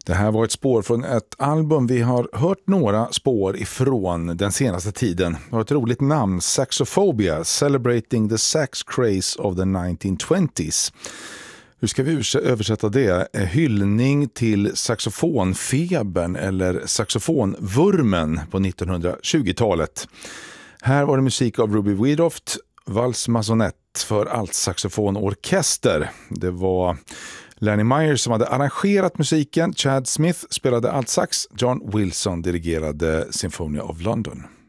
Det här var ett spår från ett album vi har hört några spår ifrån den senaste tiden. Det har ett roligt namn, Saxophobia, Celebrating the Sax Craze of the 1920s. Hur ska vi översätta det? Hyllning till saxofonfebern eller saxofonvurmen på 1920-talet. Här var det musik av Ruby Wiedoeft, Vals Maisonette för altsaxofonorkester. Det var Lanny Myers som hade arrangerat musiken, Chad Smith spelade altsax, John Wilson dirigerade Symphony of London.